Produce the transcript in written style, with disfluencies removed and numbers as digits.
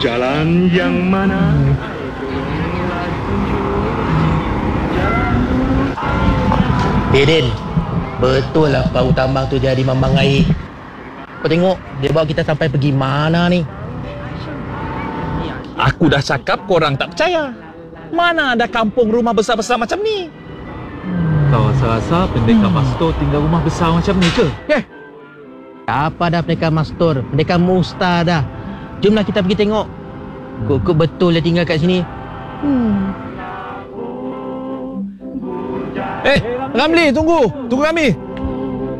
Jalan yang mana? Din, betul lah Pak Utambang tu jadi mambang air. Kau tengok, dia bawa kita sampai pergi mana ni? Aku dah cakap korang tak percaya. Mana ada kampung rumah besar-besar macam ni? Kau rasa-rasa pendekar pastor tinggal rumah besar macam ni ke? Apa dah pendekar mastur, pendekar mustar dah. Jomlah kita pergi tengok. Kok betul dia tinggal kat sini. Ramli, tunggu kami.